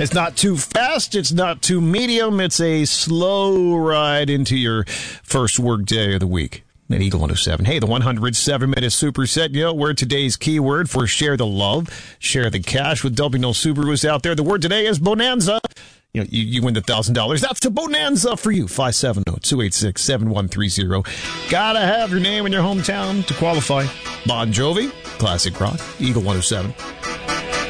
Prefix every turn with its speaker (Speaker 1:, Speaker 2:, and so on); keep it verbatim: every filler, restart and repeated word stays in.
Speaker 1: It's not too fast. It's not too medium. It's a slow ride into your first work day of the week. At Eagle one oh seven. Hey, the one hundred seven minute superset, you know, word today's keyword for share the love, share the cash with W N L Subaru out there. The word today is bonanza. You know, you, you win the one thousand dollars. That's the bonanza for you. five seven zero, two eight six, seven one three zero. Gotta have your name in your hometown to qualify. Bon Jovi, classic rock, Eagle one oh seven.